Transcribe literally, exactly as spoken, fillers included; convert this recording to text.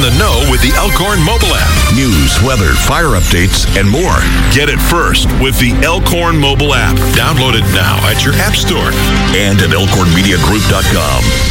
the know with the Elkhorn mobile app. News, weather, fire updates, and more. Get it first with the Elkhorn mobile app. Download it now at your app store and at elkhorn media group dot com.